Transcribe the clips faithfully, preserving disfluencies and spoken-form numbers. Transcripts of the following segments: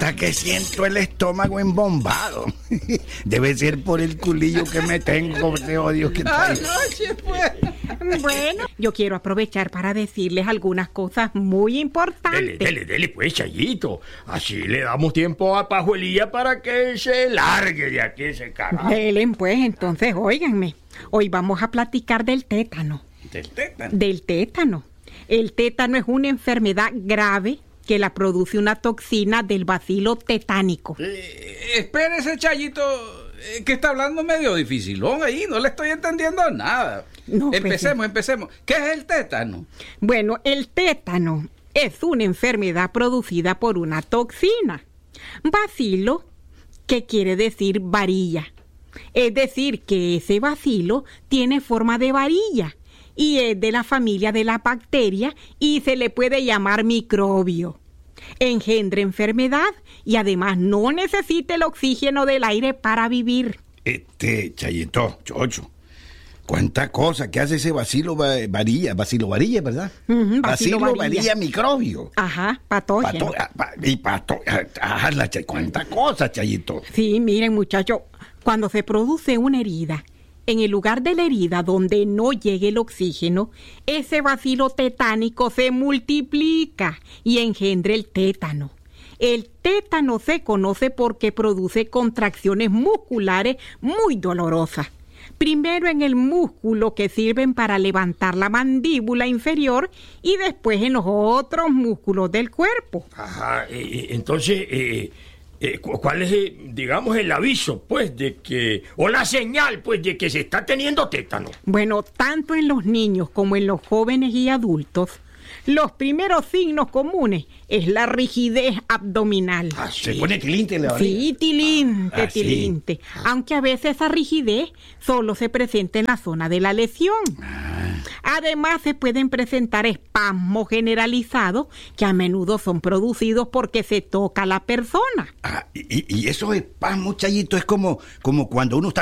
hasta que siento el estómago embombado. Debe ser por el culillo que me tengo, de odio que traigo. Anoche, pues. Bueno, yo quiero aprovechar para decirles algunas cosas muy importantes. Dele, dele, dele, pues, Chayito. Así le damos tiempo a Pajuelilla para que se largue de aquí ese carajo. Delen, pues, entonces, óiganme. Hoy vamos a platicar del tétano. ¿Del tétano? Del tétano. El tétano es una enfermedad grave que la produce una toxina del bacilo tetánico. Eh, espérese, Chayito, eh, que está hablando medio dificilón ahí, no le estoy entendiendo nada. No, empecemos, pues, empecemos. ¿Qué es el tétano? Bueno, el tétano es una enfermedad producida por una toxina. Bacilo, que quiere decir varilla. Es decir, que ese bacilo tiene forma de varilla y es de la familia de la bacteria y se le puede llamar microbio. Engendra enfermedad y además no necesita el oxígeno del aire para vivir. Este, Chayito, chocho. ¿Cuánta cosa que hace ese bacilo va- varilla? Bacilo varilla, ¿verdad? Ujú, bacilo bacilo varilla. varilla microbio. Ajá, patógeno. Pato- ah, pa- y pato, ah, ah, la Chay- ¿cuánta cosa, Chayito? Sí, miren, muchachos, cuando se produce una herida, en el lugar de la herida donde no llegue el oxígeno, ese bacilo tetánico se multiplica y engendra el tétano. El tétano se conoce porque produce contracciones musculares muy dolorosas. Primero en el músculo que sirven para levantar la mandíbula inferior y después en los otros músculos del cuerpo. Ajá, eh, eh, entonces, eh, eh, cu- ¿cuál es, eh, digamos, el aviso, pues, de que, o la señal, pues, de que se está teniendo tétano? Bueno, tanto en los niños como en los jóvenes y adultos, los primeros signos comunes es la rigidez abdominal. Ah, Se sí. pone tilinte la varilla. Sí, tilinte, Ah, sí. tilinte. Aunque a veces esa rigidez solo se presenta en la zona de la lesión. Además, se pueden presentar espasmos generalizados que a menudo son producidos porque se toca a la persona. Ah, y, y esos espasmos, Chayito, es como, como cuando uno está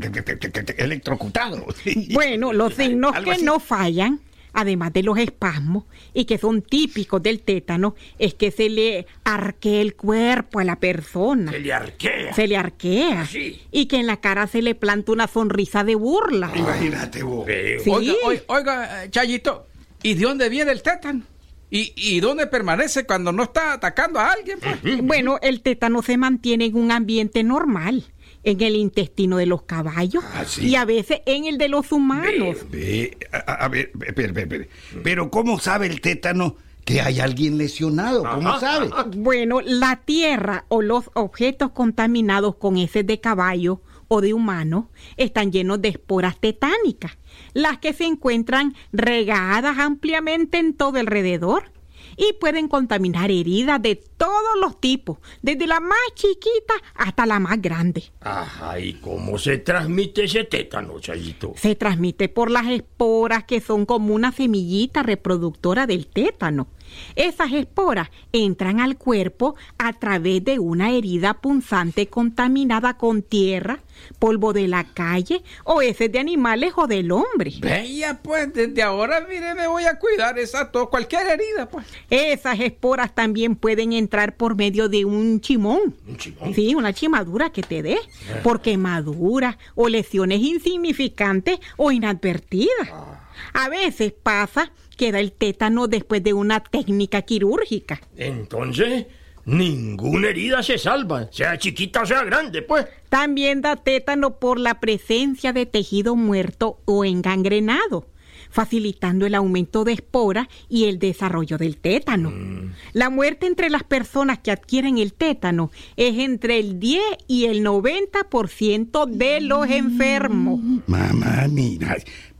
electrocutado. Bueno, los signos Algo que así. no fallan, además de los espasmos, y que son típicos del tétano, es que se le arquea el cuerpo a la persona. Se le arquea. Se le arquea. Sí. Y que en la cara se le planta una sonrisa de burla. Imagínate vos. Veo. Sí. Oiga, oiga, oiga, eh, Chayito, ¿y de dónde viene el tétano? ¿Y, ¿Y dónde permanece cuando no está atacando a alguien, pues? Bueno, el tétano se mantiene en un ambiente normal, en el intestino de los caballos Ah, sí. y a veces en el de los humanos. Ve, a, a ver, espera, espera, espera. Pero ¿cómo sabe el tétano que hay alguien lesionado? ¿Cómo Ajá, sabe? ajá. Bueno, la tierra o los objetos contaminados con heces de caballo o de humano están llenos de esporas tetánicas, las que se encuentran regadas ampliamente en todo alrededor y pueden contaminar heridas de todos los tipos, desde la más chiquita hasta la más grande. Ajá, ¿y cómo se transmite ese tétano, Chayito? Se transmite por las esporas que son como una semillita reproductora del tétano. Esas esporas entran al cuerpo a través de una herida punzante contaminada con tierra, polvo de la calle o heces de animales o del hombre. Veía, pues, desde ahora, mire, me voy a cuidar esa to- cualquier herida, pues. Esas esporas también pueden entrar por medio de un chimón. ¿Un chimón? Sí, una chimadura que te dé, por quemaduras o lesiones insignificantes o inadvertidas. A veces pasa que da el tétano después de una técnica quirúrgica. Entonces, ninguna herida se salva, sea chiquita o sea grande, pues. También da tétano por la presencia de tejido muerto o engangrenado, facilitando el aumento de esporas y el desarrollo del tétano. Mm. La muerte entre las personas que adquieren el tétano es entre el diez y el noventa por ciento de los enfermos. Mamá, mira.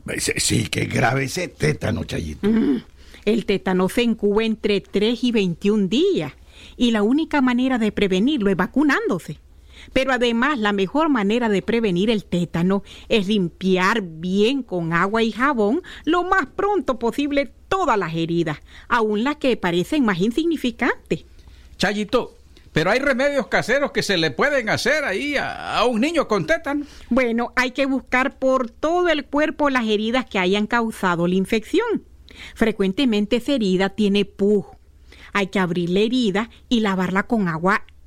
Sí, qué grave ese tétano, Chayito. Mm. El tétano se incuba entre tres y veintiún días y la única manera de prevenirlo es vacunándose. Pero además la mejor manera de prevenir el tétano es limpiar bien con agua y jabón lo más pronto posible todas las heridas, aun las que parecen más insignificantes. Chayito, pero hay remedios caseros que se le pueden hacer ahí a, a un niño con tétano. Bueno, hay que buscar por todo el cuerpo las heridas que hayan causado la infección. Frecuentemente esa herida tiene pus. Hay que abrir la herida y lavarla con agua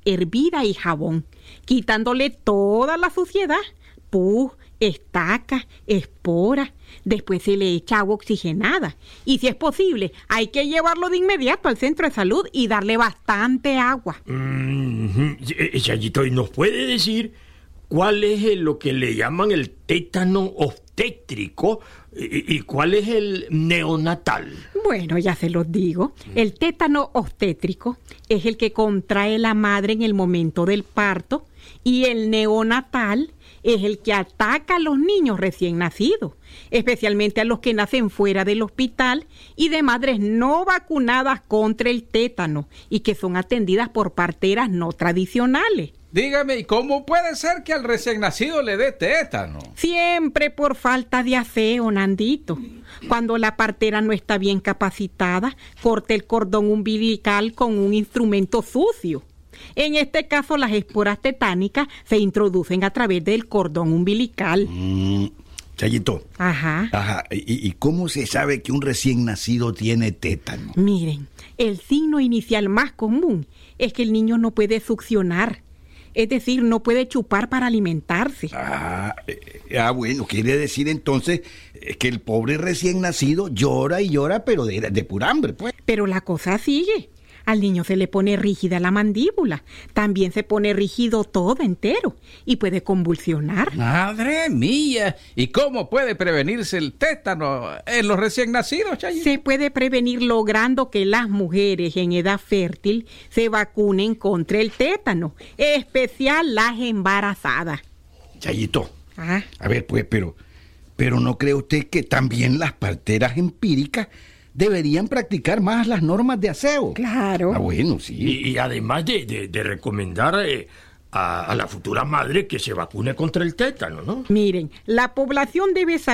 hervida y jabón, quitándole toda la suciedad, pus, estaca, espora. Después se le echa agua oxigenada y, si es posible, hay que llevarlo de inmediato al centro de salud y darle bastante agua. Mm-hmm. Eh, Chayito, ¿y nos puede decir cuál es el- lo que le llaman el tétano obstétrico y, y cuál es el neonatal? Bueno, ya se los digo. El tétano obstétrico es el que contrae la madre en el momento del parto y el neonatal es el que ataca a los niños recién nacidos, especialmente a los que nacen fuera del hospital y de madres no vacunadas contra el tétano y que son atendidas por parteras no tradicionales. Dígame, ¿y cómo puede ser que al recién nacido le dé tétano? Siempre por falta de aseo, Nandito. Cuando la partera no está bien capacitada, corta el cordón umbilical con un instrumento sucio. En este caso, las esporas tetánicas se introducen a través del cordón umbilical. Mm, Chayito. Ajá. Ajá. ¿Y, ¿Y cómo se sabe que un recién nacido tiene tétano? Miren, el signo inicial más común es que el niño no puede succionar. Es decir, no puede chupar para alimentarse. Ah, eh, ah, bueno, quiere decir entonces eh, que el pobre recién nacido llora y llora, pero de, de pura hambre, pues. Pero la cosa sigue. Al niño se le pone rígida la mandíbula. También se pone rígido todo entero y puede convulsionar. Madre mía, ¿y cómo puede prevenirse el tétano en los recién nacidos, Chayito? Se puede prevenir logrando que las mujeres en edad fértil se vacunen contra el tétano, en especial las embarazadas. Chayito, Ah, a ver, pues, pero, pero ¿no cree usted que también las parteras empíricas deberían practicar más las normas de aseo? claro. Ah, bueno, sí. Y, y además de, de- de recomendar eh, a, a la futura madre que se vacune contra el tétano, ¿no? Miren, la población debe saber